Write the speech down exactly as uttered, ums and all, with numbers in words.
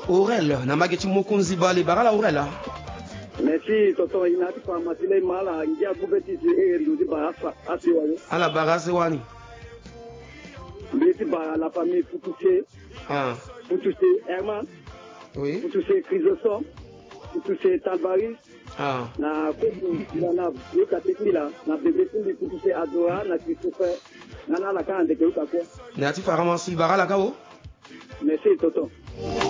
Aurel, namageti mokonzi bale barala Aurel. Merci, tonton, il n'a pas matilé mal à India Goubeti et Ludi Barasa, Asiwani. À la Barasewani. La famille Foutouché, Ah. Foutouché Herman, Oui. Foutouché Chrysostome, Foutouché Talvaris. Ah. Na Foutouché, na Yoka Tekmila, na bébé Foutouché Adora, na Christopher, na na la Kande Keuka. Néatif Aramansi Barala Kao. Merci, tonton.